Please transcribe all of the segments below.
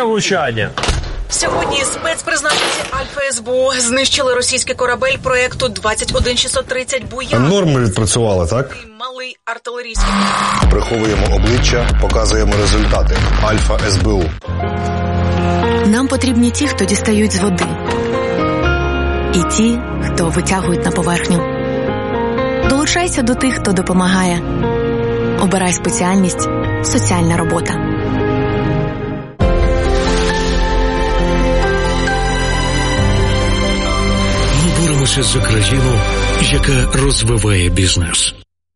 влучання. Сьогодні спецпризначенці Альфа СБУ знищили російський корабель проєкту 21630 «Буян». Норми відпрацювали, так? Малий артилерійський. Приховуємо обличчя, показуємо результати. Альфа СБУ. Нам потрібні ті, хто дістають з води. І ті, хто витягують на поверхню. Долучайся до тих, хто допомагає. Обирай спеціальність «Соціальна робота». Ми боремося за країну, яка розвиває бізнес.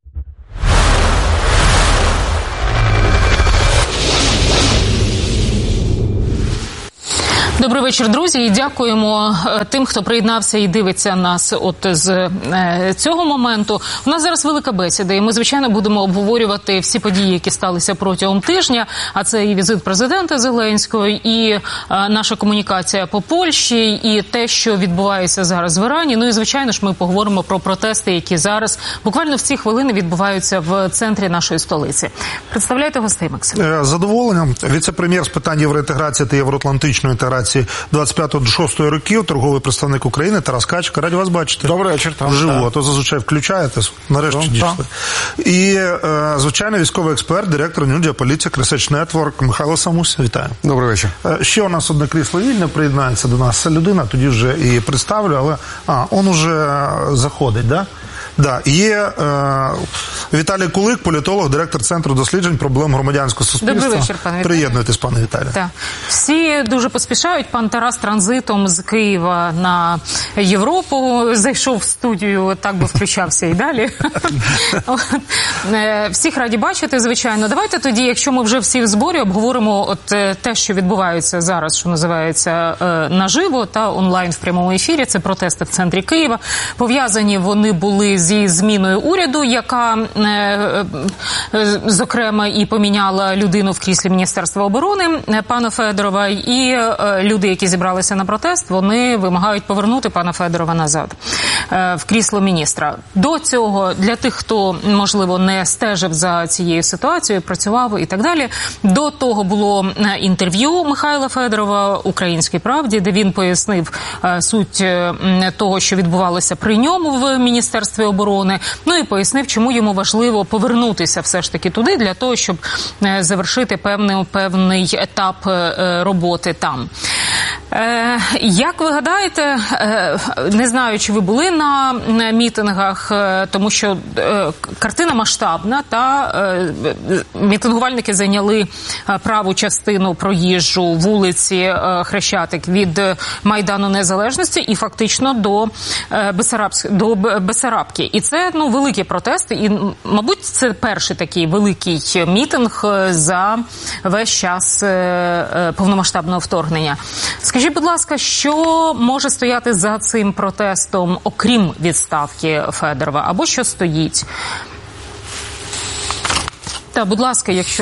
Добрий вечір, друзі, і дякуємо тим, хто приєднався і дивиться нас от з цього моменту. У нас зараз велика бесіда, і ми, звичайно, будемо обговорювати всі події, які сталися протягом тижня, а це і візит президента Зеленського, і наша комунікація по Польщі, і те, що відбувається зараз в Ірані. Ну і, звичайно ж, ми поговоримо про протести, які зараз буквально в ці хвилини відбуваються в центрі нашої столиці. Представляйте гостей, Максим. Задоволенням. Віце-прем'єр з питань євроінтеграції та євроатлантичної інтеграції 25-6 років, торговий представник України Тарас Качка. Раді вас бачити. Добрий вечір. Вживу, а то зазвичай включаєтесь. Нарешті дійшли. І, звичайно, військовий експерт, директор New Geopolitics Research Network Михайло Самусь. Вітаю. Добрий вечір. Ще у нас одне крісло вільне, приєднається до нас людина, тоді вже і представлю, але, он уже заходить, да? Да, є Віталій Кулик, політолог, директор Центру досліджень проблем громадянського суспільства. Добрий вечір, пане Віталій. Приєднуйтесь, пане Віталій. Так. Всі дуже поспішають. Пан Тарас транзитом з Києва на Європу зайшов в студію, так би включався і далі. Всіх раді бачити, звичайно. Давайте тоді, якщо ми вже всі в зборі, обговоримо от те, що відбувається зараз, що називається наживо та онлайн в прямому ефірі. Це протести в центрі Києва. Пов'язані вони були зі зміною уряду, яка, зокрема, і поміняла людину в кріслі Міністерства оборони, пана Федорова, і люди, які зібралися на протест, вони вимагають повернути пана Федорова назад в крісло міністра. До цього, для тих, хто, можливо, не стежив за цією ситуацією, працював і так далі, до того було інтерв'ю Михайла Федорова «Українській правді», де він пояснив суть того, що відбувалося при ньому в Міністерстві оборони, ну і пояснив, чому йому важливо повернутися все ж таки туди, для того, щоб завершити певний етап роботи там. Як ви гадаєте, не знаю, чи ви були на мітингах, тому що картина масштабна, та мітингувальники зайняли праву частину проїжджу вулиці Хрещатик від Майдану Незалежності і фактично до Бесарабки. І це, великі протести, і, мабуть, це перший такий великий мітинг за весь час повномасштабного вторгнення. Скажіть, будь ласка, що може стояти за цим протестом, окрім відставки Федорова, або що стоїть? Так, будь ласка, якщо...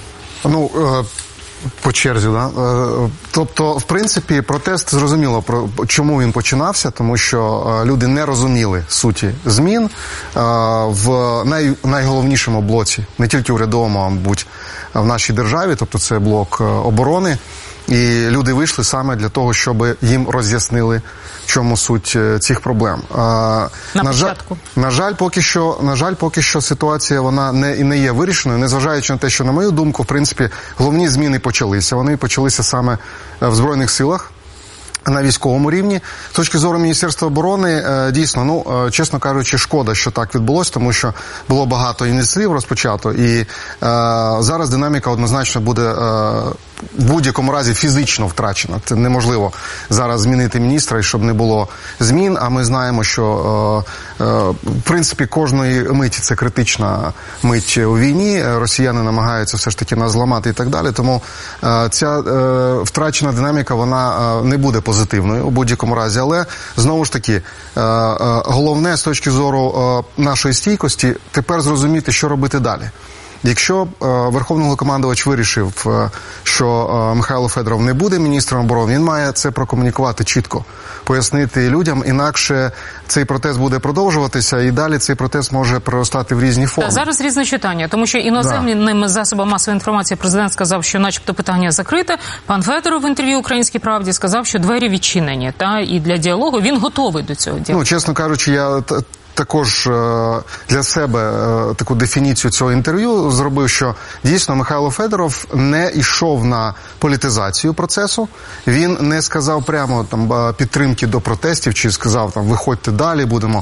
По черзі, да? Тобто, в принципі, протест зрозуміло, чому він починався, тому що люди не розуміли суті змін в найголовнішому блоці, не тільки урядовому, а, мабуть, в нашій державі, тобто це блок оборони. І люди вийшли саме для того, щоб їм роз'яснили, в чому суть цих проблем. На жаль, поки що ситуація вона не є вирішеною, незважаючи на те, що, на мою думку, в принципі, головні зміни почалися. Вони почалися саме в Збройних силах, на військовому рівні. З точки зору Міністерства оборони, дійсно, чесно кажучи, шкода, що так відбулося, тому що було багато ініціатив розпочато, і зараз динаміка однозначно буде в будь-якому разі фізично втрачена. Це неможливо зараз змінити міністра, і щоб не було змін, а ми знаємо, що в принципі кожної миті це критична мить у війні, росіяни намагаються все ж таки нас зламати і так далі, тому ця втрачена динаміка, вона не буде позитивною у будь-якому разі, але знову ж таки, головне з точки зору нашої стійкості тепер зрозуміти, що робити далі. Якщо Верховний Головнокомандувач вирішив, що Михайло Федоров не буде міністром оборони, він має це прокомунікувати чітко, пояснити людям, інакше цей протест буде продовжуватися, і далі цей протест може проростати в різні форми. Зараз різне читання, тому що іноземним засобам масової інформації президент сказав, що начебто питання закрите. Пан Федоров в інтерв'ю «Українській правді» сказав, що двері відчинені, і для діалогу він готовий до цього діалогу. Чесно кажучи, я також для себе таку дефініцію цього інтерв'ю зробив, що дійсно Михайло Федоров не йшов на політизацію процесу, він не сказав прямо підтримки до протестів, чи сказав виходьте далі, будемо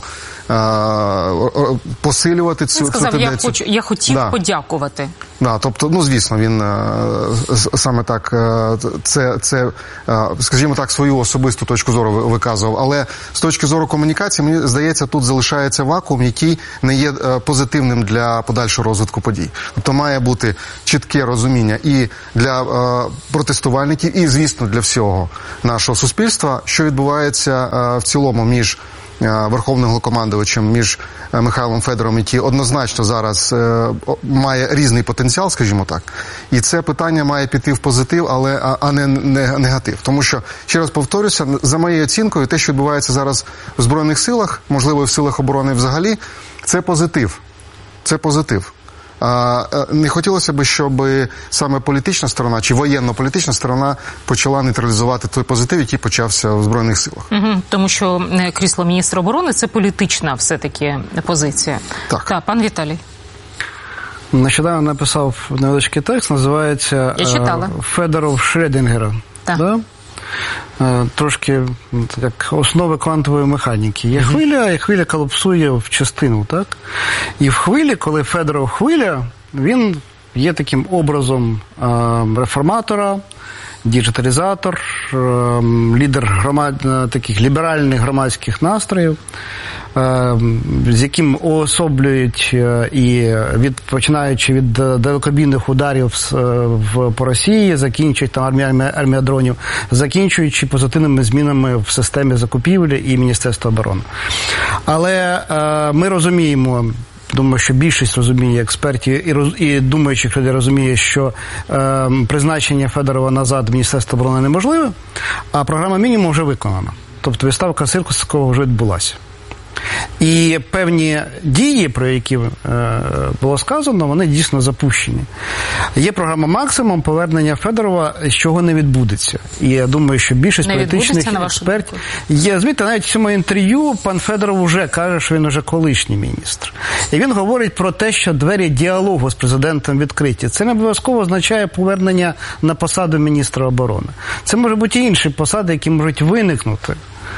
посилювати цю тенденцію. Він сказав, я хотів подякувати. Тобто, звісно, він саме так, це, скажімо так, свою особисту точку зору виказував, але з точки зору комунікації, мені здається, тут залишається вакуум, який не є позитивним для подальшого розвитку подій. Тобто має бути чітке розуміння і для протестувальників, і, звісно, для всього нашого суспільства, що відбувається в цілому між Верховним Головнокомандувачем, між Михайлом Федоровим, який однозначно зараз має різний потенціал, скажімо так. І це питання має піти в позитив, а не негатив. Тому що, ще раз повторюся, за моєю оцінкою, те, що відбувається зараз в Збройних силах, можливо, і в силах оборони взагалі, це позитив. Це позитив. Не хотілося б, щоб саме політична сторона, чи воєнно-політична сторона почала нейтралізувати той позитив, який почався в Збройних силах. Тому що крісло міністра оборони – це політична все-таки позиція. Так. Пан Віталій. Нещодавно написав невеличкий текст, називається «Федоров Шрёдінгера». Так. Да? Трошки як основи квантової механіки. Є хвиля, і хвиля колапсує в частину, так? І в хвилі, коли Федоров хвиля, він є таким образом реформатора, діджиталізатор, лідер таких ліберальних громадських настроїв, з яким уособлюють і починаючи від далекобійних ударів по Росії, закінчують армія дронів, закінчуючи позитивними змінами в системі закупівлі і Міністерства оборони. Але ми розуміємо, думаю, що більшість розуміє, експертів і думаючих людей розуміє, що призначення Федорова назад в Міністерство оборони неможливе, а програма «Мінімум» вже виконана. Тобто відставка Сирського вже відбулася. І певні дії, про які було сказано, вони дійсно запущені. Є програма «Максимум» повернення Федорова, з чого не відбудеться. І я думаю, що більшість політичних експертів... Звідти, навіть в цьому інтерв'ю пан Федоров вже каже, що він вже колишній міністр. І він говорить про те, що двері діалогу з президентом відкриті. Це не обов'язково означає повернення на посаду міністра оборони. Це може бути і інші посади, які можуть виникнути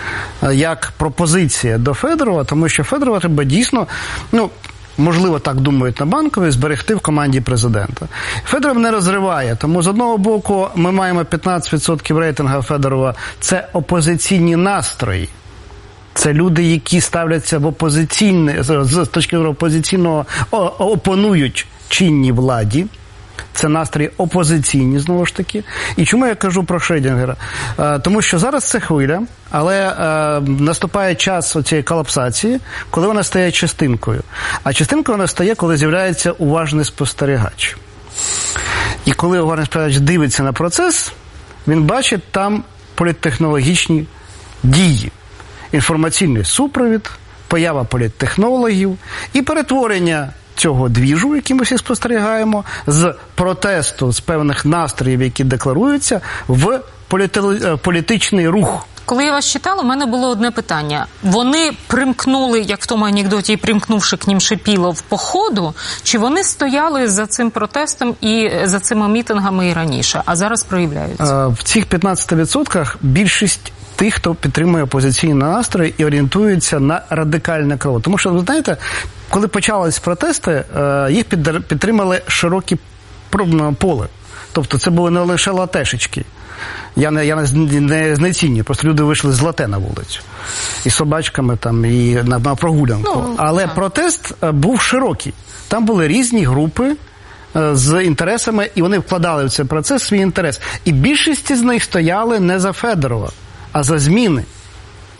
як пропозиція до Федорова, тому що Федорова треба дійсно, можливо, так думають на Банковій, зберегти в команді президента. Федоров не розриває, тому з одного боку ми маємо 15% рейтингу Федорова, це опозиційні настрої. Це люди, які ставляться в опозиційне, з точки зору опозиційного, опонують чинній владі. Це настрої опозиційні, знову ж таки. І чому я кажу про Шрёдінгера? Тому що зараз це хвиля, але наступає час цієї колапсації, коли вона стає частинкою. А частинкою вона стає, коли з'являється уважний спостерігач. І коли уважний спостерігач дивиться на процес, він бачить там політтехнологічні дії. Інформаційний супровід, поява політтехнологів і перетворення цього двіжу, який ми всі спостерігаємо, з протесту, з певних настроїв, які декларуються, в політичний рух. Коли я вас читала, у мене було одне питання. Вони примкнули, як в тому анекдоті, примкнувши к ним Шипілов по ходу, чи вони стояли за цим протестом і за цими мітингами і раніше, а зараз проявляються? В цих 15% більшість тих, хто підтримує опозиційні настрої і орієнтується на радикальне крило. Тому що, ви знаєте, коли почались протести, їх підтримали широке поле. Тобто це були не лише латешечки. Я не знецінюю, просто люди вийшли з лате на вулицю. І з собачками там, і на прогулянку. Але протест був широкий. Там були різні групи з інтересами, і вони вкладали в цей процес свій інтерес. І більшість з них стояли не за Федорова, а за зміни.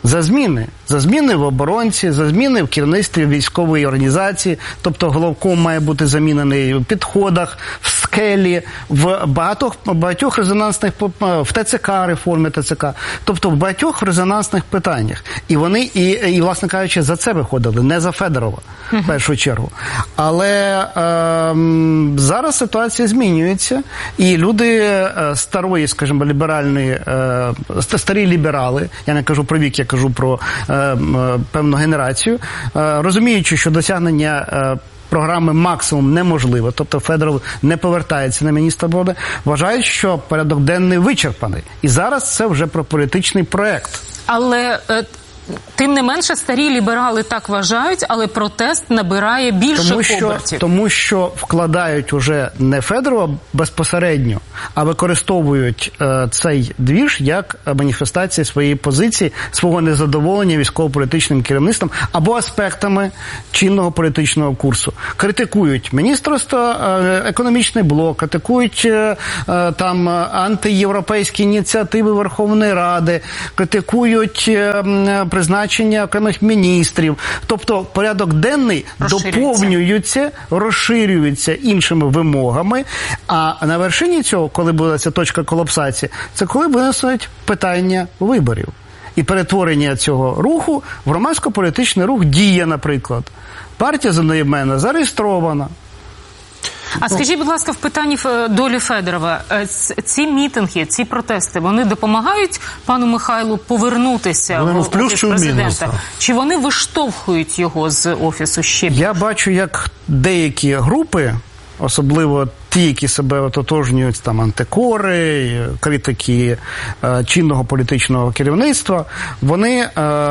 За зміни в оборонці, за зміни в керівництві військової організації, тобто головком має бути замінений в підходах, в скелі, в багатьох резонансних, в ТЦК, реформі ТЦК, тобто в багатьох резонансних питаннях. І вони, і власне кажучи, за це виходили, не за Федорова, в першу чергу. Але зараз ситуація змінюється, і люди старої, скажімо, ліберальної, старі ліберали, я не кажу про вік, я кажу про певну генерацію, розуміючи, що досягнення програми максимум неможливо, тобто Федоров не повертається на міністра оборони, вважають, що порядок денний вичерпаний. І зараз це вже про політичний проект. Але тим не менше старі ліберали так вважають, але протест набирає більше обертів. Тому що вкладають уже не Федорова безпосередньо, а використовують цей двіж як маніфестацію своєї позиції, свого незадоволення військово-політичним керівництвом або аспектами чинного політичного курсу. Критикують міністерство, економічний блок, критикують там антиєвропейські ініціативи Верховної Ради, критикують призначення окремих міністрів. Тобто порядок денний доповнюється, розширюється іншими вимогами, а на вершині цього, коли буде ця точка колапсації, це коли винесуть питання виборів. І перетворення цього руху в громадсько-політичний рух «Дія», наприклад. Партія одноіменна зареєстрована. А скажіть, будь ласка, в питанні долі Федорова, ці мітинги, ці протести, вони допомагають пану Михайлу повернутися в офіс президента? Чи вони виштовхують його з офісу ще більше? Я бачу, як деякі групи, особливо ті, які себе ототожнюють, там, антикори, критики чинного політичного керівництва, вони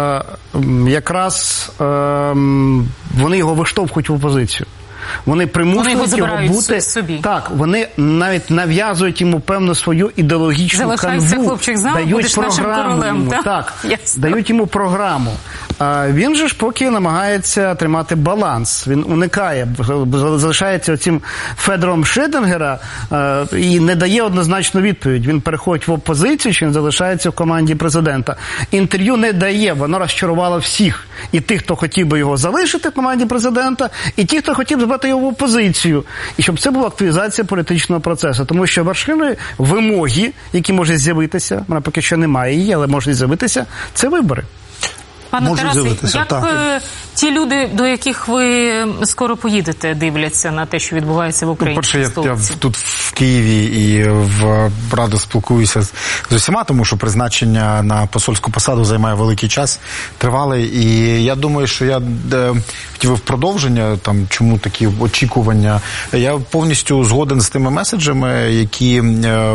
якраз вони його виштовхують в опозицію. Вони примушують його бути собі. Так, вони навіть нав'язують йому певну свою ідеологічну канву, хлопчик знав, дають програму йому, дають йому програму. Він же ж поки намагається тримати баланс. Він уникає, залишається цим Федором Шредінгера і не дає однозначну відповідь. Він переходить в опозицію, чи він залишається в команді президента. Інтерв'ю не дає, воно розчарувало всіх. І тих, хто хотів би його залишити в команді президента, і ті, хто хотів забрати його в опозицію. І щоб це була активізація політичного процесу. Тому що вершиною вимоги, які можуть з'явитися, вона поки що немає її, але можуть з'явитися, це вибори. Пане Тарасе, як ті люди, до яких ви скоро поїдете, дивляться на те, що відбувається в Україні? По-перше, я тут в Києві і в Раді спілкуюся з усіма, тому що призначення на посольську посаду займає великий час, тривалий. І я думаю, що я хотів в продовження, там, чому такі очікування. Я повністю згоден з тими меседжами, які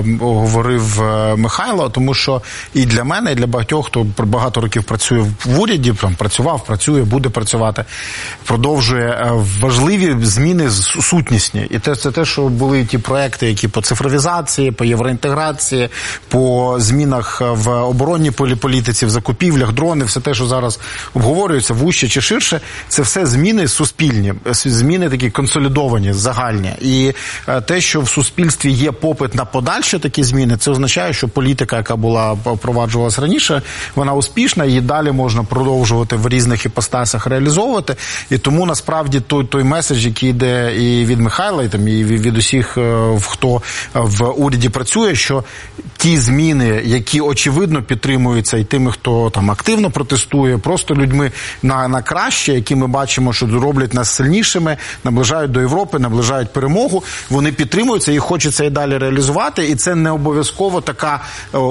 говорив Михайло, тому що і для мене, і для багатьох, хто багато років працює в уряді, там, працює, буде працювати, продовжує важливі зміни сутнісні. І це те, що були ті проекти, які по цифровізації, по євроінтеграції, по змінах в оборонній політиці, в закупівлях, дрони, все те, що зараз обговорюється, вужче чи ширше, це все зміни суспільні, зміни такі консолідовані, загальні. І те, що в суспільстві є попит на подальші такі зміни, це означає, що політика, яка була впроваджувалась раніше, вона успішна, її далі можна продовжувати в різних іпостасях реалізовувати. І тому, насправді, той меседж, який йде і від Михайла, і від усіх, хто в уряді працює, що ті зміни, які очевидно підтримуються і тими, хто там активно протестує, просто людьми на краще, які ми бачимо, що роблять нас сильнішими, наближають до Європи, наближають перемогу, вони підтримуються, їх хочеться і далі реалізувати, і це не обов'язково така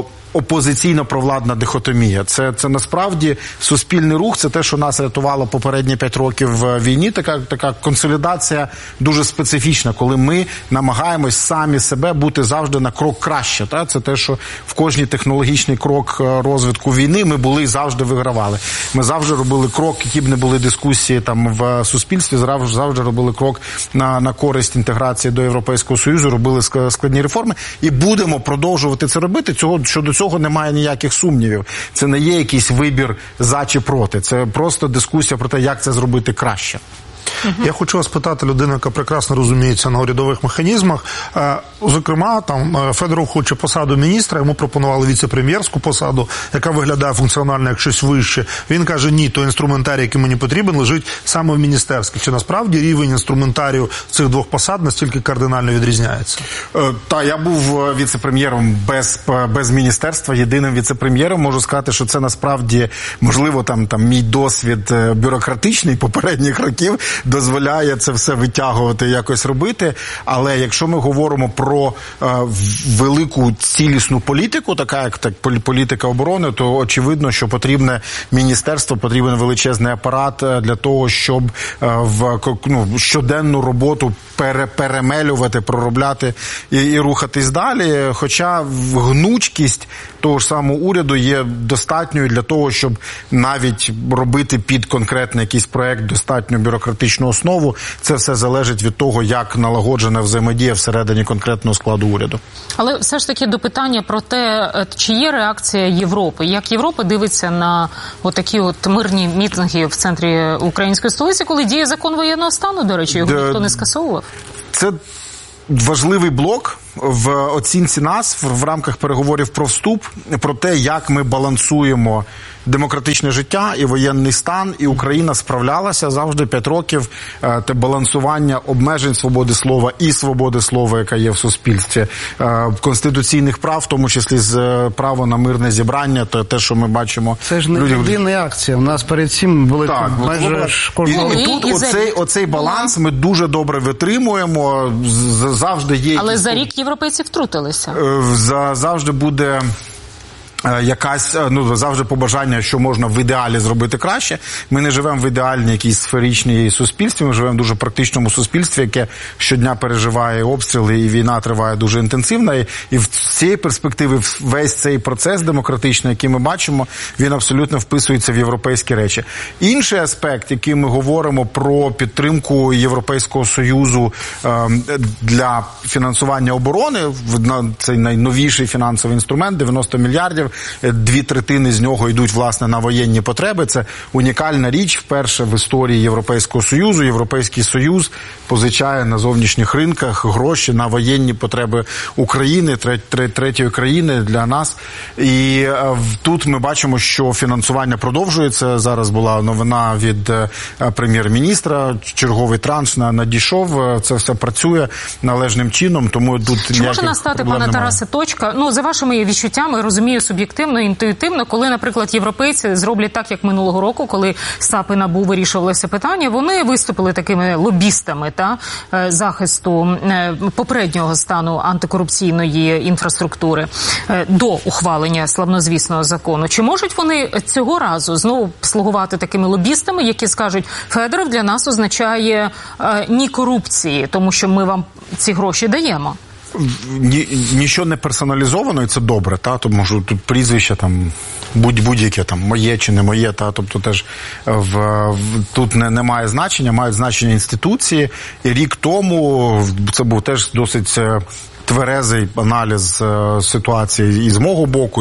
опозиційно-провладна дихотомія. Це насправді суспільний рух, це те, що нас рятувало попередні 5 років в війні, така консолідація дуже специфічна, коли ми намагаємось самі себе бути завжди на крок краще. Це те, що в кожній технологічний крок розвитку війни ми були і завжди вигравали. Ми завжди робили крок, які б не були дискусії там в суспільстві, завжди робили крок на користь інтеграції до Європейського Союзу, робили складні реформи і будемо продовжувати це робити. Щодо цього немає ніяких сумнівів. Це не є якийсь вибір за чи проти. Це просто дискусія про те, як це зробити краще. Я хочу вас питати, людина, яка прекрасно розуміється на урядових механізмах, Зокрема, там Федоров хоче посаду міністра, йому пропонували віце-прем'єрську посаду, яка виглядає функціонально як щось вище. Він каже, ні, той інструментарій, який мені потрібен, лежить саме в міністерській. Чи насправді рівень інструментарію цих двох посад настільки кардинально відрізняється? Та, я був віце-прем'єром без міністерства, єдиним віце-прем'єром. Можу сказати, що це насправді, можливо, там мій досвід бюрократичний попередніх років дозволяє це все витягувати, якось робити. Але якщо ми говоримо про велику цілісну політику, така як політика оборони, то очевидно, що потрібне міністерство, потрібен величезний апарат для того, щоб щоденну роботу перемелювати, проробляти і рухатись далі. Хоча гнучкість того ж самого уряду є достатньою для того, щоб навіть робити під конкретний якийсь проект достатньо бюрократичну основу. Це все залежить від того, як налагоджена взаємодія всередині конкретного складу уряду. Але все ж таки до питання про те, чи є реакція Європи. Як Європа дивиться на отакі мирні мітинги в центрі української столиці, коли діє закон воєнного стану, до речі, його ніхто не скасовував? Це важливий блок в оцінці нас в рамках переговорів про вступ, про те, як ми балансуємо демократичне життя і воєнний стан, і Україна справлялася завжди 5 років те балансування обмежень свободи слова і свободи слова, яка є в суспільстві, конституційних прав, в тому числі з право на мирне зібрання, то те, що ми бачимо. Це ж не єдина акція. У нас перед цим були майже кожного. І тут оцей баланс ми дуже добре витримуємо, завжди є. Але за рік європейці втрутилися. Завжди буде якась, завжди побажання, що можна в ідеалі зробити краще. Ми не живемо в ідеальній якійсь сферичній суспільстві, ми живемо в дуже практичному суспільстві, яке щодня переживає обстріли, і війна триває дуже інтенсивно. І в цієї перспективи весь цей процес демократичний, який ми бачимо, він абсолютно вписується в європейські речі. Інший аспект, який ми говоримо про підтримку Європейського Союзу для фінансування оборони, цей найновіший фінансовий інструмент, 90 мільярдів, 2/3 з нього йдуть, власне, на воєнні потреби. Це унікальна річ. Вперше в історії Європейського Союзу. Європейський Союз позичає на зовнішніх ринках гроші на воєнні потреби України, третьої країни для нас. І тут ми бачимо, що фінансування продовжується. Зараз була новина від прем'єр-міністра. Черговий транш надійшов. Це все працює належним чином. Тому тут чи може настати, пане Тарасе, точка? За вашими відчуттями, розумію суб'єктивно, інтуїтивно, коли, наприклад, європейці зроблять так, як минулого року, коли САП і НАБУ вирішувалося питання, вони виступили такими лобістами захисту попереднього стану антикорупційної інфраструктури до ухвалення славнозвісного закону. Чи можуть вони цього разу знову слугувати такими лобістами, які скажуть, Федоров для нас означає ні корупції, тому що ми вам ці гроші даємо? Нічого не персоналізовано, і це добре, тому що тут прізвище будь-яке моє чи не моє, тобто теж тут не має значення, мають значення інституції. І рік тому це був теж досить тверезий аналіз ситуації і з мого боку, і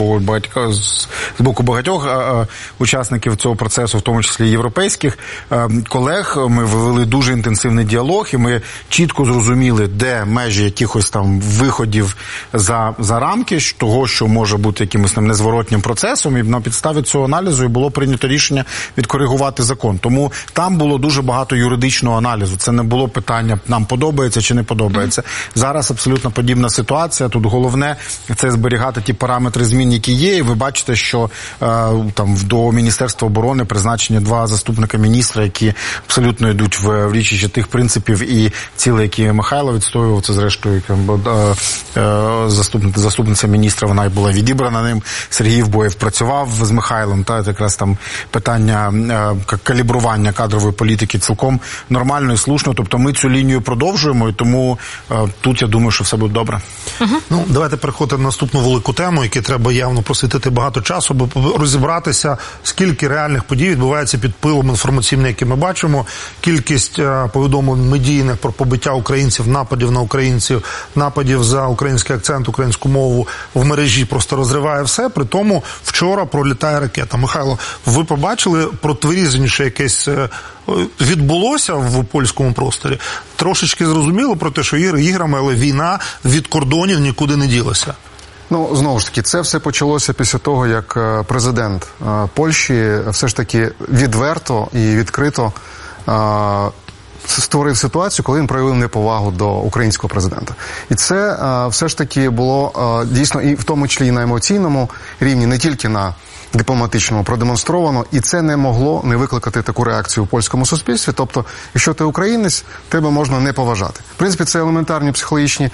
з боку багатьох учасників цього процесу, в тому числі європейських колег. Ми вели дуже інтенсивний діалог, і ми чітко зрозуміли, де межі якихось виходів за рамки того, що може бути якимось незворотнім процесом, і на підставі цього аналізу і було прийнято рішення відкоригувати закон. Тому там було дуже багато юридичного аналізу. Це не було питання, нам подобається чи не подобається. Зараз абсолютно подібна ситуація. Тут головне – це зберігати ті параметри змін, які є. І ви бачите, що до Міністерства оборони призначені 2 заступника міністра, які абсолютно йдуть в річище тих принципів і цілей, які Михайло відстоював. Це, зрештою, заступниця міністра, вона й була відібрана ним. Сергій Вбоєв працював з Михайлом. Якраз питання калібрування кадрової політики цілком нормально і слушно. Тобто ми цю лінію продовжуємо, і тому тут, я думаю, що все буде добре. Давайте переходити на наступну велику тему, яку треба явно просвітити багато часу, аби розібратися, скільки реальних подій відбувається під пилом інформаційним, який ми бачимо. Кількість повідомлень медійних про побиття українців, нападів на українців, нападів за український акцент, українську мову в мережі просто розриває все. При тому вчора пролітає ракета. Михайло, ви побачили протверізніше якесь відбулося в польському просторі, трошечки зрозуміло про те, що іграми, але війна від кордонів нікуди не ділася. Ну, знову ж таки, це все почалося після того, як президент Польщі все ж таки відверто і відкрито створив ситуацію, коли він проявив неповагу до українського президента. І це все ж таки було дійсно, і в тому числі і на емоційному рівні, не тільки на дипломатичному продемонстровано, і це не могло не викликати таку реакцію в польському суспільстві. Тобто, якщо ти українець, тебе можна не поважати. В принципі, це елементарні психологічні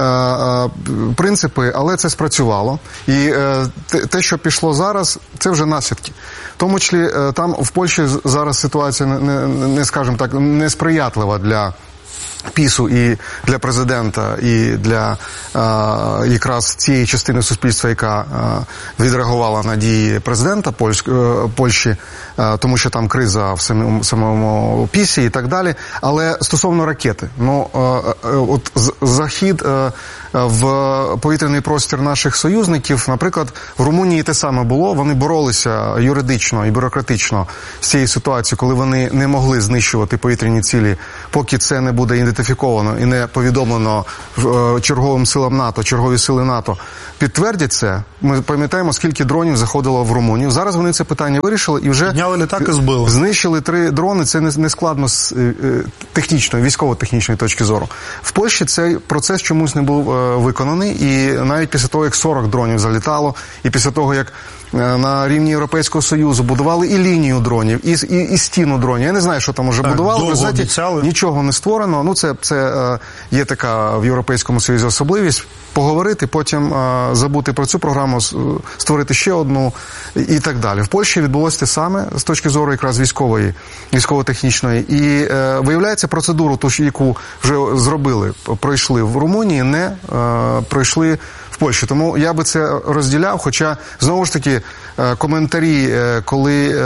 принципи, але це спрацювало. І те, що пішло зараз, це вже наслідки. В тому числі, там в Польщі зараз ситуація, не скажімо так, несприятлива для ПІСу і для президента, і для якраз цієї частини суспільства, яка відреагувала на дії президента Польщі, тому що там криза в самому ПІСі і так далі. Але стосовно ракети, от захід в повітряний простір наших союзників, наприклад, в Румунії те саме було, вони боролися юридично і бюрократично з цією ситуацією, коли вони не могли знищувати повітряні цілі, поки це не буде ідентифіковано і не повідомлено черговим силам НАТО, чергові сили НАТО підтвердять це. Ми пам'ятаємо, скільки дронів заходило в Румунію. Зараз вони це питання вирішили і вже знищили 3 дрони. Це не складно з технічної, військово-технічної точки зору. В Польщі цей процес чомусь не був виконаний, і навіть після того, як 40 дронів залітало, і після того, як на рівні Європейського Союзу будували і лінію дронів, і стіну дронів. Я не знаю, що там уже будували. В результаті нічого не створено. Ну, це є така в Європейському Союзі особливість. Поговорити, потім забути про цю програму, створити ще одну і так далі. В Польщі відбулося те саме з точки зору якраз військово-технічної. І виявляється, процедуру, ту, яку вже зробили, пройшли в Румунії, не пройшли в Польщі. Тому я би це розділяв, хоча, знову ж таки, коментарі, коли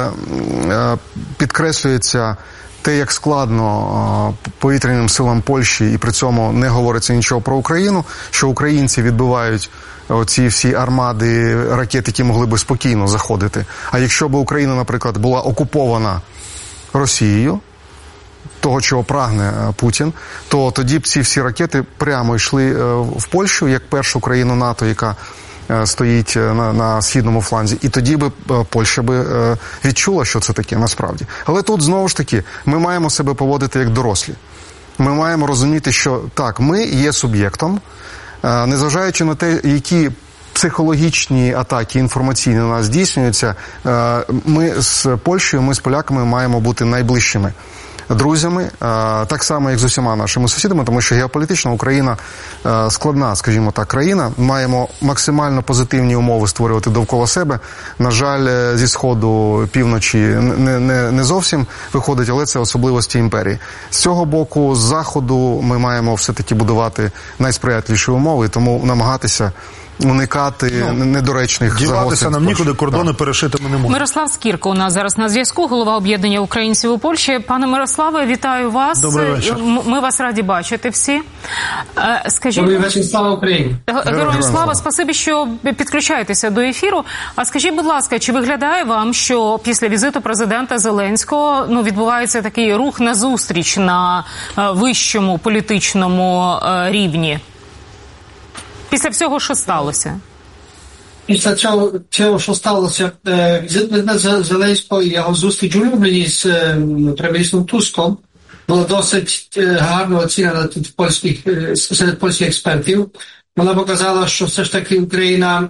підкреслюється те, як складно повітряним силам Польщі, і при цьому не говориться нічого про Україну, що українці відбивають оці всі армади ракет, які могли би спокійно заходити. А якщо б Україна, наприклад, була окупована Росією, того, чого прагне Путін, то тоді б ці всі ракети прямо йшли в Польщу, як першу країну НАТО, яка стоїть на східному фланзі. І тоді би Польща би відчула, що це таке насправді. Але тут, знову ж таки, ми маємо себе поводити як дорослі. Ми маємо розуміти, що так, ми є суб'єктом, незважаючи на те, які психологічні атаки інформаційні на нас здійснюються, ми з Польщею, ми з поляками маємо бути найближчими друзями, так само, як з усіма нашими сусідами, тому що геополітично Україна складна, скажімо так, країна. Маємо максимально позитивні умови створювати довкола себе. На жаль, зі сходу, півночі не зовсім виходить, але це особливості імперії. З цього боку, з заходу ми маємо все-таки будувати найсприятливіші умови, тому намагатися уникати недоречних загострень. Діватися нам нікуди, кордони перешити ми не можемо. Мирослав Скірко у нас зараз на зв'язку, голова об'єднання українців у Польщі. Пане Мирославе, вітаю вас. Добрий вечір. Ми вас раді бачити всі. Скажіть, добрий вечір, слава Україні. Героям слава, спасибі, що підключаєтеся до ефіру. А скажіть, будь ласка, чи виглядає вам, що після візиту президента Зеленського відбувається такий рух назустріч на вищому політичному рівні? Після всього, що сталося? Після цього, що сталося, візит президента Зеленського і його зустріч у Любліні з прем'єр-міністром Туском була досить гарно оцінена серед польських експертів. Вона показала, що все ж таки Україна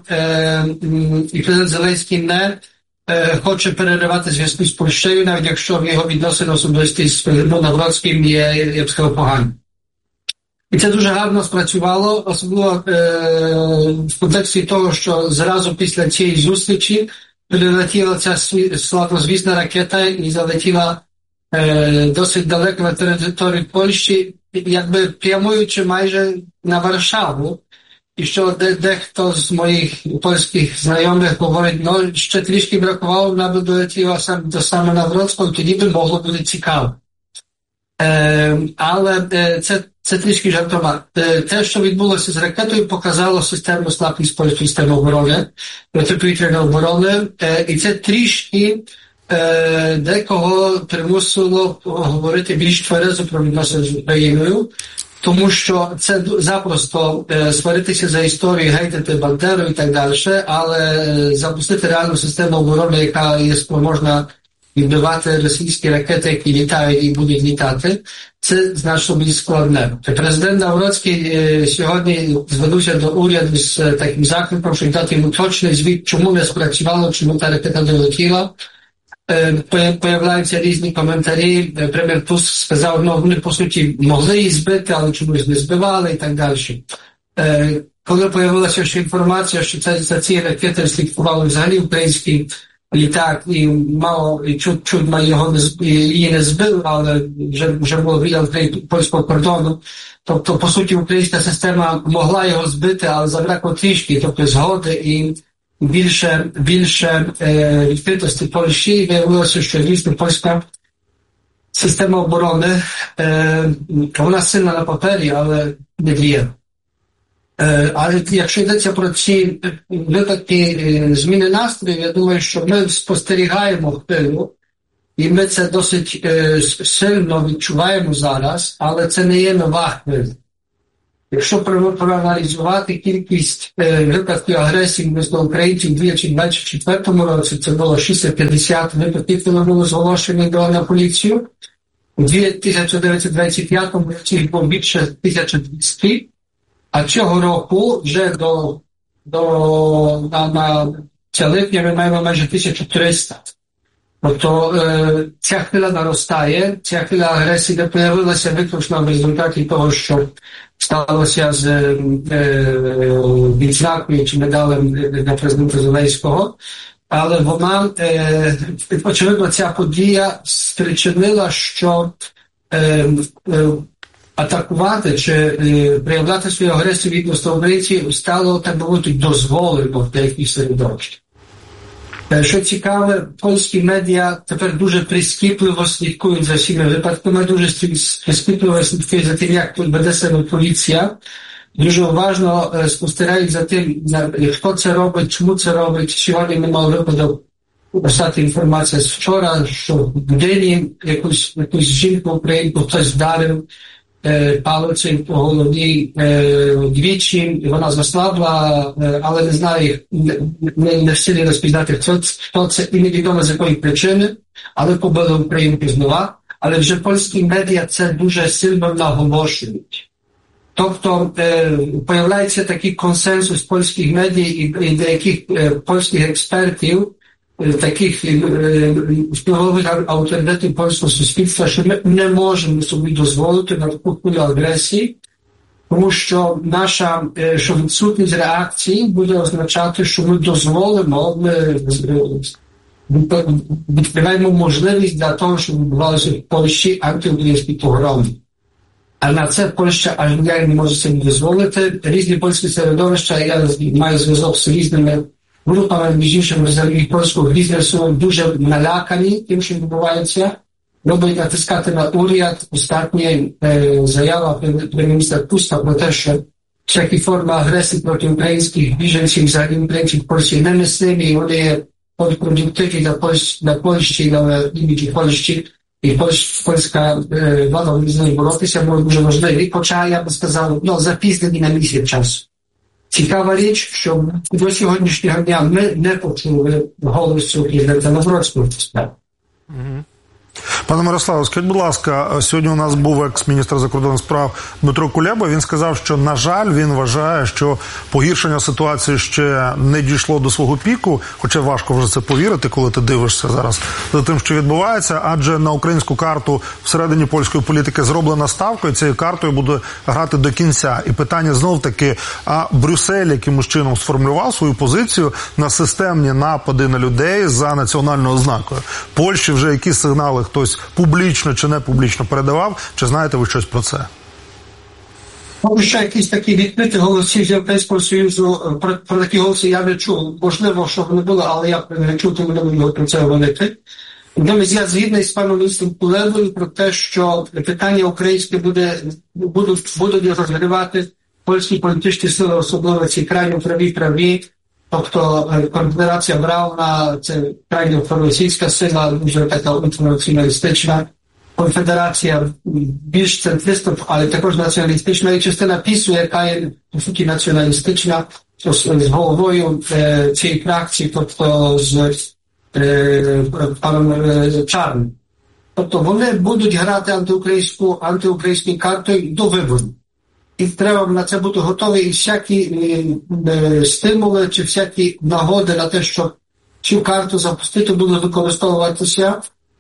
і президент Зеленський не хоче переривати зв'язку з Польщею, навіть якщо в його відносини особисті з президентом Навроцьким є, я б сказав, погані. І це дуже гарно спрацювало, особливо в контексті того, що зразу після цієї зустрічі прилетіла ця славнозвісна ракета і залетіла досить далеко на територію Польщі, якби прямуючи майже на Варшаву. І що дехто з моїх польських знайомих говорить, ще трішки бракувало, вона би долетіла до саме Навроцького, тоді би могло бути цікаво. Але це трішки жартома. Те, що відбулося з ракетою, показало системну слабкість польської системи оборони, протиповітряної оборони, і це трішки декого примусило говорити більш тверезо про відносини з Україною, тому що це запросто сваритися за історію, гейтити Бандеру і так далі, але запустити реальну систему оборони, яка є спроможна відбивати російські ракети, які літають і будуть літати, це значно більш складне. Президент Навроцький сьогодні звернувся до уряду з таким закликом, щоб дати йому точний звіт, чому не спрацювало, чому та ракета не летіла. Появляються різні коментарі. Прем'єр Туск сказав, ну, вони, по суті, могли її збити, але чомусь не збивали і так далі. Коли появилася ще інформація, що за ці ракети слідкували взагалі український літак, і мало чудно її не збив, але вже було біля польського кордону. Тобто, по суті, українська система могла його збити, але забракло трішки, тобто згоди і більше відкритості Польщі. Виявилося, що дійсно польська система оборони, вона сильна на папері, але не діє. Але якщо йдеться про ці випадки зміни настрою, я думаю, що ми спостерігаємо впливу, і ми це досить сильно відчуваємо зараз, але це не є нова хвиля. Якщо проаналізувати кількість випадків агресії до українців у 2024 році, це було 650 випадків, коли було зголошені на поліцію. У 1925 році їх було більше 1200, а цього року вже на липня ми маємо майже 1300. Тобто ця хвиля наростає, ця хвиля агресії не появилася виключно в результаті того, що сталося з відзнакою чи медалем для президента Зеленського, але вона, очевидно, ця подія спричинила, що атакувати чи проявляти свою агресію відносно українців стало, так би мовити, дозволено в деяких середовищах. Що цікаве, польські медіа тепер дуже прискіпливо слідкують за всіми випадками, дуже прискіпливо слідкують за тим, як веде себе поліція, дуже уважно спостерігають за тим, хто це робить, чому це робить. Сьогодні ми мали випадок писати інформацію з вчора, що в день якусь жінку українку хтось вдарив палицею по голові двічі, і вона заслабла, але не знаю, не в силі розпізнати, хто це, і невідомо з якої причини, але побили українку знова. Але вже польські медіа це дуже сильно наголошують. Тобто появляється такий консенсус польських медій і деяких польських експертів, таких впливових авторитетів польського суспільства, що ми не можемо собі дозволити на таку хвилю агресії, тому що що відсутність реакції буде означати, що ми дозволимо, ми відкриваємо можливість для того, щоб відбувалося в Польщі антиукраїнські погроми. А на це Польща аж ніяк не може собі дозволити. Різні польські середовища, я маю зв'язок з різними групами, між іншим, взагалі польського бізнесу, дуже налякані тим, що відбувається. Робить натискати на уряд. Остання заява прем'єр-міністра Туска про те, що всякі форми агресії проти українських біженців, взагалі українців в Польщі немислимі, і вони є контрпродуктивні для Польщі, для іміджі Польщі. І польська влада буде з нею боротися, було дуже важливі. Хоча, я би сказав, запізнені на місяць часу. Цікава річ, що до сьогоднішнього дня ми не почули голосу президента Навроцького. Пане Мирославе, скажіть, будь ласка, сьогодні у нас був екс-міністр закордонних справ Дмитро Кулеба. Він сказав, що, на жаль, він вважає, що погіршення ситуації ще не дійшло до свого піку, хоча важко вже це повірити, коли ти дивишся зараз за тим, що відбувається, адже на українську карту всередині польської політики зроблена ставка, і цією картою буде грати до кінця. І питання знов-таки, а Брюссель якимось чином сформулював свою позицію на системні напади на людей за національною ознакою. Польщі вже які сигнали хтось публічно чи не публічно передавав? Чи знаєте ви щось про це? Тому що якісь такі відкриті голоси з Європейського Союзу, про такі голоси я не чув. Можливо, що вони були, але я не чув, тому не можу про це говорити. Тому я згідний з паном міністром Кулебою про те, що питання українське будуть розгрівати польські політичні сили, особливо ці крайні праві, Тобто конфедерація Брауна – це крайньо проросійська сила, дуже така ультранаціоналістична. Конфедерація більш центристів, але також націоналістична. І частина ПІСу, яка є по суті націоналістична, з головою цієї фракції, тобто з паном Чарним. Тобто вони будуть грати антиукраїнською картою до виборів. І треба на це бути готові, і всякі стимули, чи всякі нагоди на те, щоб цю карту запустити, будуть використовуватися.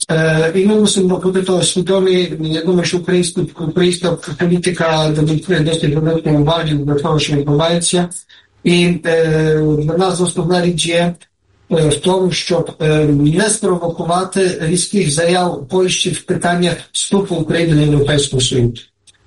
І ми мусимо бути того свідомі. Я думаю, що українська політика досить великою увагою до того, що відбувається. І для нас основна річ є в тому, щоб не спровокувати різких заяв Польщі в питаннях вступу України на Європейську Союз.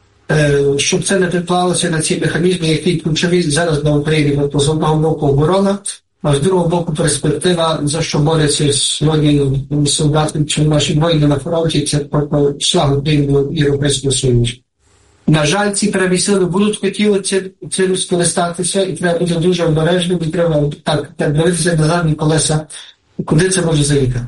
Щоб це не відклалося на ці механізми, які ключові зараз для України. Тобто з одного боку оборона, а з другого боку перспектива, за що борються сьогодні солдати чи наші воїни на фронті, це шлях України до Європейського Союзу. На жаль, ці праві сили будуть хотіли цим скористатися, і треба бути дуже обережним, і треба так дивитися на задні колеса, куди це може заїхати.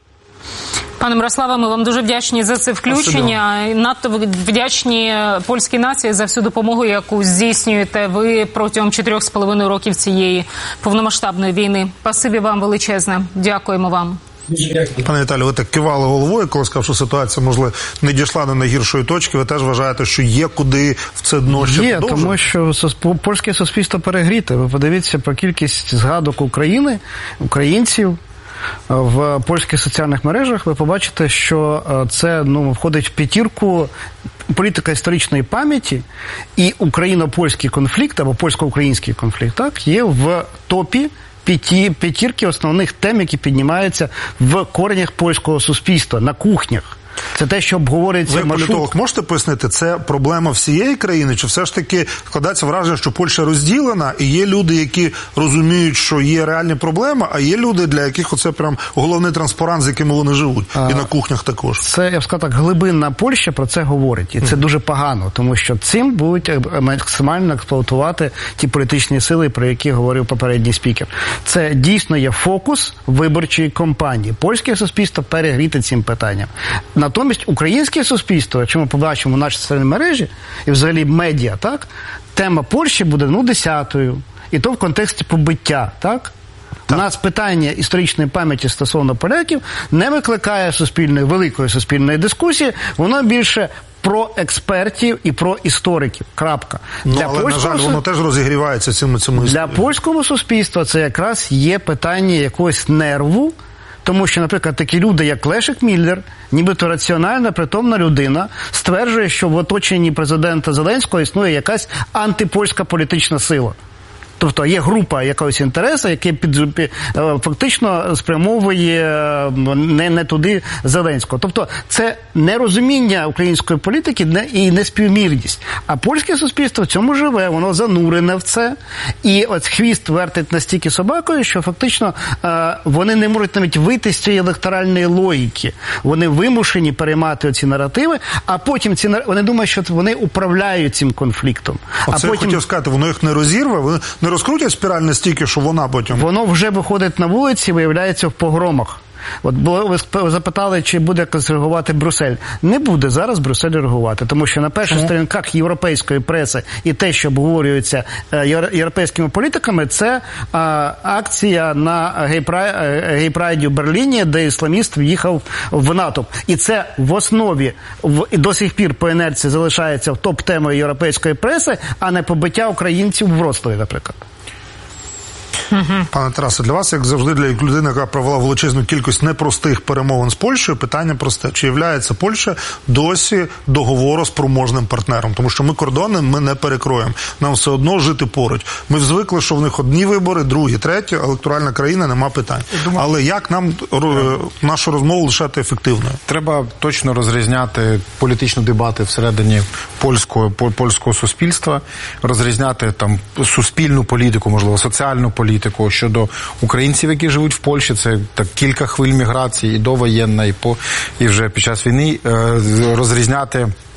Пане Мирославе, ми вам дуже вдячні за це включення. Надто вдячні польській нації за всю допомогу, яку здійснюєте ви протягом 4,5 років цієї повномасштабної війни. Спасибі вам величезне. Дякуємо вам. Пане Віталію, ви так кивали головою, коли сказав, що ситуація, можливо, не дійшла до найгіршої точки. Ви теж вважаєте, що є куди в це дно ще продовжувати? Є, тому що польське суспільство перегріте. Ви подивіться про кількість згадок України, українців в польських соціальних мережах, ви побачите, що це входить в п'ятірку політика історичної пам'яті, і україно-польський конфлікт, або польсько-український конфлікт, так, є в топі п'ятірки основних тем, які піднімаються в коренях польського суспільства, на кухнях. Це те, що обговорюється маршрут. Ви, політолог, можете пояснити, це проблема всієї країни, чи все ж таки складається враження, що Польща розділена, і є люди, які розуміють, що є реальні проблеми, а є люди, для яких оце прям головний транспарант, з якими вони живуть, і на кухнях також. Це, я б сказав так, глибинна Польща про це говорить, і це дуже погано, тому що цим будуть максимально експлуатувати ті політичні сили, про які говорив попередній спікер. Це дійсно є фокус виборчої кампанії. Польське суспільство перегріте цим питанням. Натомість українське суспільство, якщо ми побачимо наші соціальні мережі і взагалі медіа, так, тема Польщі буде 10-ю. І то в контексті побиття, так? У нас питання історичної пам'яті стосовно поляків не викликає великої суспільної дискусії, воно більше про експертів і про істориків. Крапка. Але, на жаль, воно теж розігрівається цими історіями. Для польського суспільства це якраз є питання якогось нерву, тому що, наприклад, такі люди, як Лешек Міллер, нібито раціональна, притомна людина, стверджує, що в оточенні президента Зеленського існує якась антипольська політична сила. Тобто є група якогось інтересу, який фактично спрямовує не туди Зеленського. Тобто це нерозуміння української політики і неспівмірність. А польське суспільство в цьому живе, воно занурене в це. І от хвіст вертить настільки собакою, що фактично вони не можуть навіть вийти з цієї електоральної логіки. Вони вимушені переймати оці наративи, а потім вони думають, що вони управляють цим конфліктом. Оце я хотів сказати, воно їх не розірве, вони не розкрутять спіраль настільки, що вона потім... Воно вже виходить на вулиці, виявляється в погромах. От ви запитали, чи буде якось реагувати Брюссель. Не буде зараз Брюссель реагувати, тому що на перших сторінках європейської преси і те, що обговорюється європейськими політиками, це акція на гей-прайді в Берліні, де ісламіст в'їхав в натовп. І це в основі, і до сих пір по інерції залишається топ-темою європейської преси, а не побиття українців в Вроцлаві, наприклад. Пане Тарасе, для вас, як завжди, для людини, яка провела величезну кількість непростих перемовин з Польщею, питання просте. Чи являється Польща досі договору з спроможним партнером? Тому що ми кордони не перекроємо. Нам все одно жити поруч. Ми звикли, що в них одні вибори, другі, треті, електоральна країна, нема питань. Але як нам нашу розмову лишати ефективною? Треба точно розрізняти політичні дебати всередині польського суспільства, розрізняти там суспільну політику, можливо, соціальну політику щодо українців, які живуть в Польщі. Це так кілька хвиль міграції, і довоєнна, і вже під час війни. Розрізняти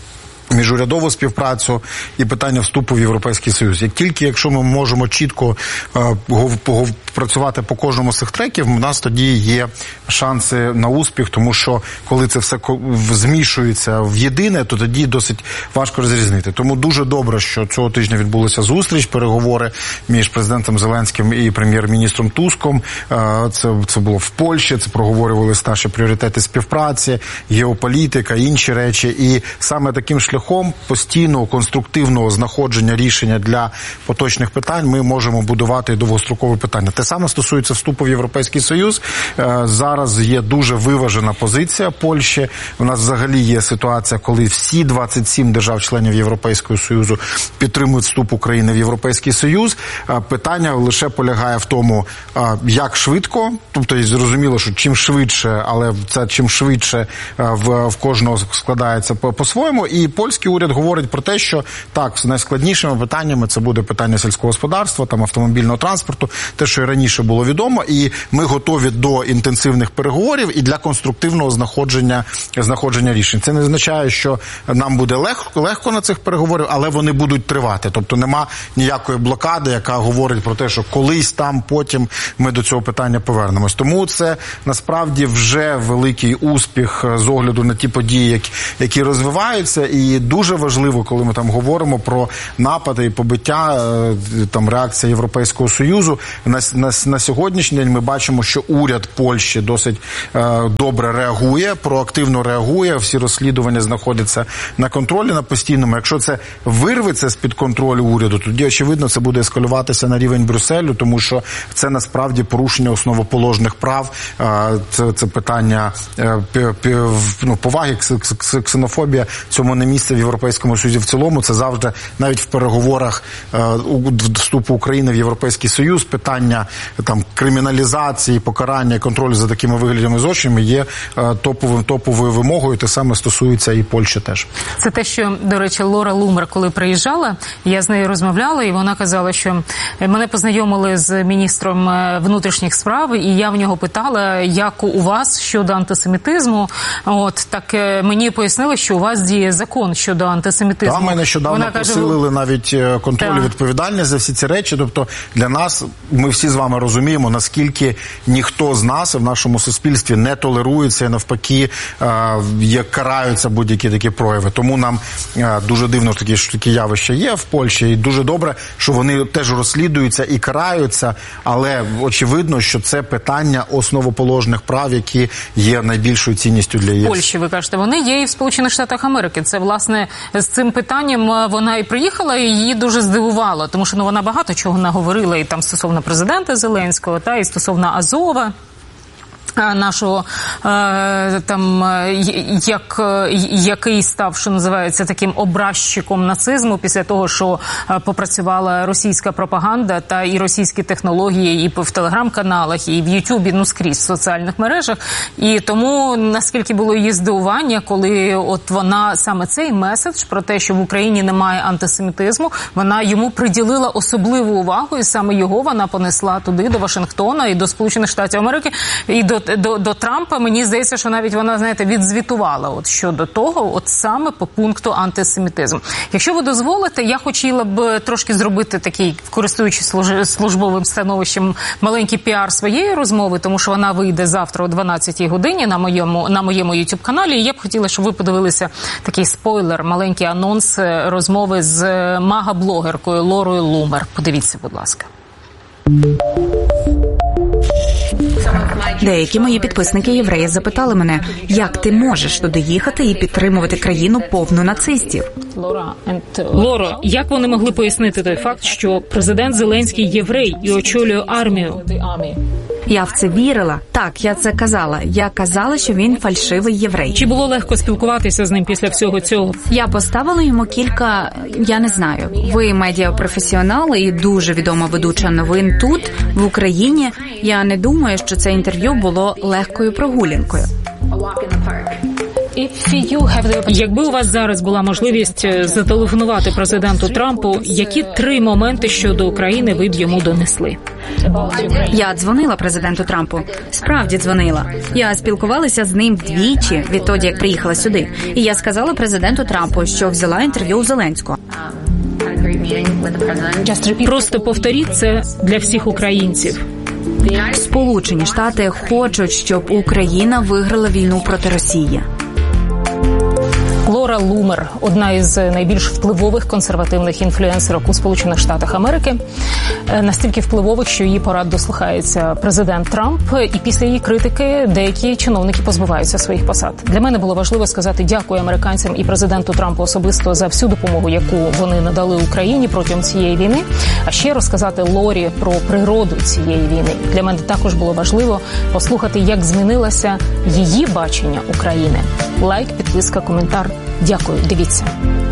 міжурядову співпрацю і питання вступу в Європейський Союз. Якщо ми можемо чітко працювати по кожному з цих треків, у нас тоді є шанси на успіх, тому що коли це все змішується в єдине, то тоді досить важко розрізнити. Тому дуже добре, що цього тижня відбулася зустріч, переговори між президентом Зеленським і прем'єр-міністром Туском. Це було в Польщі, це проговорювали наші пріоритети співпраці, геополітика, інші речі. І саме таким шляхом постійного, конструктивного знаходження рішення для поточних питань ми можемо будувати довгострокове питання. Те саме стосується вступу в Європейський Союз. Зараз є дуже виважена позиція Польщі. У нас взагалі є ситуація, коли всі 27 держав-членів Європейського Союзу підтримують вступ України в Європейський Союз. Питання лише полягає в тому, як швидко, тобто зрозуміло, що чим швидше, але це чим швидше в кожного складається по-своєму. І польський уряд говорить про те, що так, з найскладнішими питаннями це буде питання сільського господарства, там автомобільного транспорту, те, що і раніше було відомо, і ми готові до інтенсивних переговорів і для конструктивного знаходження рішень. Це не означає, що нам буде легко на цих переговорах, але вони будуть тривати. Тобто нема ніякої блокади, яка говорить про те, що колись там, потім ми до цього питання повернемось. Тому це насправді вже великий успіх з огляду на ті події, які розвиваються, і дуже важливо, коли ми там говоримо про напади і побиття, там реакція Європейського Союзу. На сьогоднішній день ми бачимо, що уряд Польщі досить добре реагує, проактивно реагує, всі розслідування знаходяться на контролі, на постійному. Якщо це вирветься з-під контролю уряду, тоді, очевидно, це буде ескалюватися на рівень Брюсселю, тому що це насправді порушення основоположних прав, це питання поваги, ксенофобія, цьому не місце в Європейському Союзі в цілому. Це завжди, навіть в переговорах вступу України в Європейський Союз, питання там криміналізації, покарання, контролю за такими виглядами злочинами є топовою вимогою. Те саме стосується і Польщі теж. Це те, що, до речі, Лора Лумер, коли приїжджала, я з нею розмовляла, і вона казала, що мене познайомили з міністром внутрішніх справ, і я в нього питала, як у вас щодо антисемітизму. Так мені пояснили, що у вас діє закон щодо антисемітизму. Ми нещодавно посилили навіть контроль і відповідальність за всі ці речі. Тобто для нас, ми всі з вами розуміємо, наскільки ніхто з нас в нашому суспільстві не толерується і навпаки караються будь-які такі прояви. Тому нам дуже дивно, що такі явища є в Польщі, і дуже добре, що вони теж розслідуються і караються, але очевидно, що це питання основоположних прав, які є найбільшою цінністю для ЄС. Польщі, ви кажете, вони є і в Сполучених Штатах Америки. Це, власне, з цим питанням вона і приїхала, і її дуже здивувало, тому що вона багато чого наговорила і там стосовно президента Зеленського, і стосовно Азова. Нашого який став, що називається, таким образчиком нацизму після того, що попрацювала російська пропаганда та і російські технології і в телеграм-каналах, і в Ютубі, скрізь в соціальних мережах. І тому, наскільки було її здивування, коли от вона саме цей меседж про те, що в Україні немає антисемітизму, вона йому приділила особливу увагу, і саме його вона понесла туди, до Вашингтона і до Сполучених Штатів Америки, і до Трампа. Мені здається, що навіть вона, відзвітувала щодо того, саме по пункту антисемітизм. Якщо ви дозволите, я хотіла б трошки зробити такий, користуючись службовим становищем, маленький піар своєї розмови, тому що вона вийде завтра о 12-й годині на моєму YouTube-каналі. І я б хотіла, щоб ви подивилися такий спойлер, маленький анонс розмови з мага-блогеркою Лорою Лумер. Подивіться, будь ласка. Деякі мої підписники-євреї запитали мене, як ти можеш туди їхати і підтримувати країну повну нацистів? Лоро, як вони могли пояснити той факт, що президент Зеленський єврей і очолює армію? Я в це вірила. Так, я це казала. Я казала, що він фальшивий єврей. Чи було легко спілкуватися з ним після всього цього? Я поставила йому кілька, я не знаю. Ви медіапрофесіонали і дуже відома ведуча новин тут, в Україні. Я не думаю, що це інтерв'ю було легкою прогулянкою. Якби у вас зараз була можливість зателефонувати президенту Трампу, які 3 моменти щодо України ви б йому донесли? Я дзвонила президенту Трампу. Справді дзвонила. Я спілкувалася з ним двічі відтоді, як приїхала сюди. І я сказала президенту Трампу, що взяла інтерв'ю у Зеленського. Просто повторіть це для всіх українців. Сполучені Штати хочуть, щоб Україна виграла війну проти Росії. Лора Лумер – одна із найбільш впливових консервативних інфлюенсерок у Сполучених Штатах Америки. Настільки впливових, що її порад дослухається президент Трамп, і після її критики деякі чиновники позбуваються своїх посад. Для мене було важливо сказати дякую американцям і президенту Трампу особисто за всю допомогу, яку вони надали Україні протягом цієї війни, а ще розказати Лорі про природу цієї війни. Для мене також було важливо послухати, як змінилося її бачення України. Лайк, підписка, коментар. Дякую, дивіться.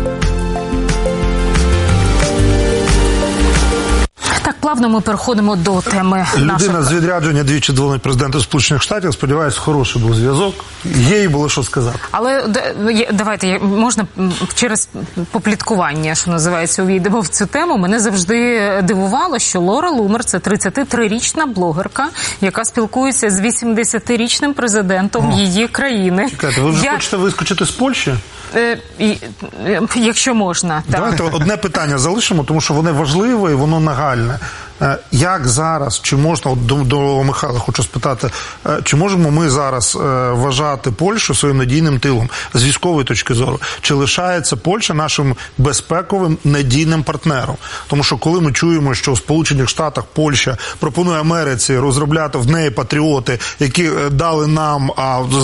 Так, плавно ми переходимо до теми Людина з відрядження двічі дзвонить президенту Сполучених Штатів. Сподіваюсь, хороший був зв'язок. Їй було що сказати. Але давайте, можна через попліткування, що називається, увійдемо в цю тему. Мене завжди дивувало, що Лора Лумер – це 33-річна блогерка, яка спілкується з 80-річним президентом її країни. Чекайте, ви вже хочете вискочити з Польщі? Якщо можна, так. Давайте одне питання залишимо, тому що воно важливе і воно нагальне. Як зараз, чи можна, до Михайла хочу спитати, чи можемо ми зараз вважати Польщу своїм надійним тилом з військової точки зору? Чи лишається Польща нашим безпековим надійним партнером? Тому що коли ми чуємо, що в Сполучених Штатах Польща пропонує Америці розробляти в неї патріоти, які дали нам,